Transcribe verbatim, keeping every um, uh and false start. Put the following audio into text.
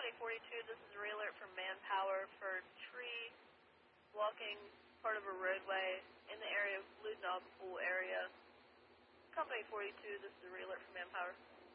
Company forty-two, this is a re-alert from Manpower for tree blocking part of a roadway in the area of Blue Knob Pool area. Company forty-two, this is a re-alert from Manpower.